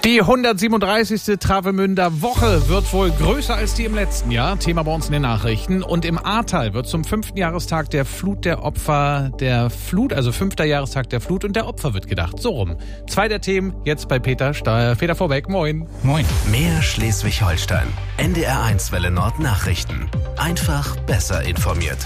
Die 137. Travemünder Woche wird wohl größer als die im letzten Jahr. Thema bei uns in den Nachrichten. Und im Ahrtal wird zum 5. Jahrestag der Flut der Opfer der Flut, also 5. Jahrestag der Flut und der Opfer wird gedacht. So rum. 2 der Themen jetzt bei Peter Vorbeck. Moin. Moin. Mehr Schleswig-Holstein. NDR1 Welle Nord Nachrichten. Einfach besser informiert.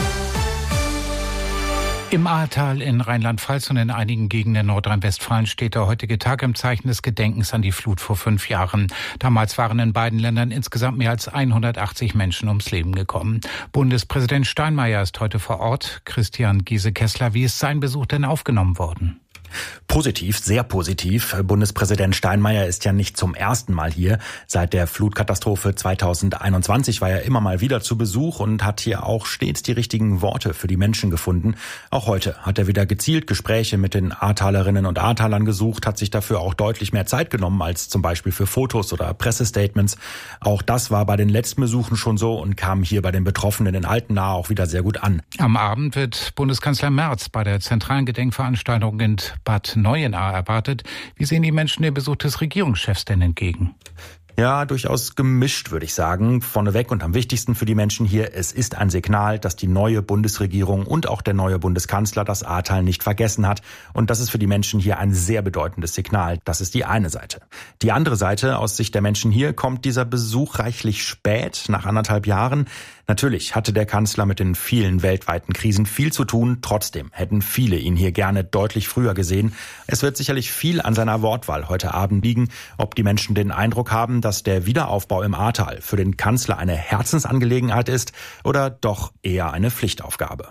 Im Ahrtal in Rheinland-Pfalz und in einigen Gegenden Nordrhein-Westfalen steht der heutige Tag im Zeichen des Gedenkens an die Flut vor 5 Jahren. Damals waren in beiden Ländern insgesamt mehr als 180 Menschen ums Leben gekommen. Bundespräsident Steinmeier ist heute vor Ort. Christian Giese-Kessler, wie ist sein Besuch denn aufgenommen worden? Positiv, sehr positiv. Bundespräsident Steinmeier ist ja nicht zum ersten Mal hier. Seit der Flutkatastrophe 2021 war er immer mal wieder zu Besuch und hat hier auch stets die richtigen Worte für die Menschen gefunden. Auch heute hat er wieder gezielt Gespräche mit den Ahrtalerinnen und Ahrtalern gesucht, hat sich dafür auch deutlich mehr Zeit genommen als zum Beispiel für Fotos oder Pressestatements. Auch das war bei den letzten Besuchen schon so und kam hier bei den Betroffenen in Altenahr auch wieder sehr gut an. Am Abend wird Bundeskanzler Merz bei der zentralen Gedenkveranstaltung in Bad Neuenahr erwartet. Wie sehen die Menschen den Besuch des Regierungschefs denn entgegen? Ja, durchaus gemischt, würde ich sagen. Vorneweg und am wichtigsten für die Menschen hier, es ist ein Signal, dass die neue Bundesregierung und auch der neue Bundeskanzler das Ahrtal nicht vergessen hat. Und das ist für die Menschen hier ein sehr bedeutendes Signal. Das ist die eine Seite. Die andere Seite, aus Sicht der Menschen hier, kommt dieser Besuch reichlich spät, nach 1,5 Jahren. Natürlich hatte der Kanzler mit den vielen weltweiten Krisen viel zu tun. Trotzdem hätten viele ihn hier gerne deutlich früher gesehen. Es wird sicherlich viel an seiner Wortwahl heute Abend liegen, ob die Menschen den Eindruck haben, dass der Wiederaufbau im Ahrtal für den Kanzler eine Herzensangelegenheit ist oder doch eher eine Pflichtaufgabe.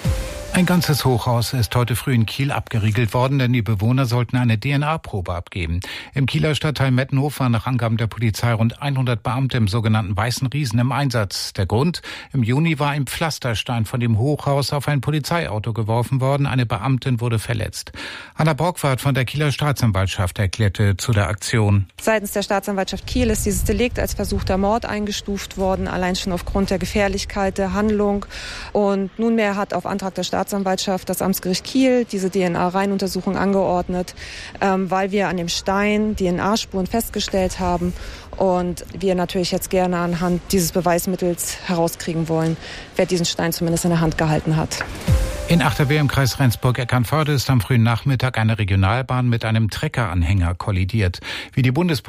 Ein ganzes Hochhaus ist heute früh in Kiel abgeriegelt worden, denn die Bewohner sollten eine DNA-Probe abgeben. Im Kieler Stadtteil Mettenhof waren nach Angaben der Polizei rund 100 Beamte im sogenannten Weißen Riesen im Einsatz. Der Grund? Im Juni war ein Pflasterstein von dem Hochhaus auf ein Polizeiauto geworfen worden. Eine Beamtin wurde verletzt. Anna Borgward von der Kieler Staatsanwaltschaft erklärte zu der Aktion. Seitens der Staatsanwaltschaft Kiel ist dieses Delikt als versuchter Mord eingestuft worden, allein schon aufgrund der Gefährlichkeit der Handlung. Und nunmehr hat auf Antrag der Staatsanwaltschaft das Amtsgericht Kiel diese DNA-Reihenuntersuchung angeordnet, weil wir an dem Stein DNA-Spuren festgestellt haben und wir natürlich jetzt gerne anhand dieses Beweismittels herauskriegen wollen, wer diesen Stein zumindest in der Hand gehalten hat. In Achterwehr im Kreis Rendsburg-Eckernförde ist am frühen Nachmittag eine Regionalbahn mit einem Treckeranhänger kollidiert. Wie die